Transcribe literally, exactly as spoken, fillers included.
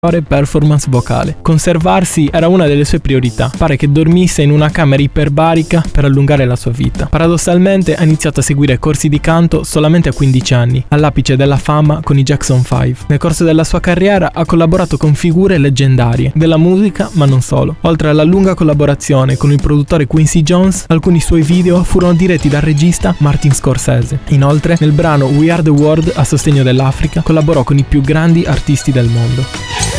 performance vocale. Conservarsi era una delle sue priorità. Pare che dormisse in una camera iperbarica per allungare la sua vita. Paradossalmente ha iniziato a seguire corsi di canto solamente a quindici anni, all'apice della fama con i Jackson cinque. Nel corso della sua carriera ha collaborato con figure leggendarie della musica, ma non solo. Oltre alla lunga collaborazione con il produttore Quincy Jones, alcuni suoi video furono diretti dal regista Martin Scorsese. Inoltre, nel brano We Are the World a sostegno dell'Africa, collaborò con i più grandi artisti del mondo.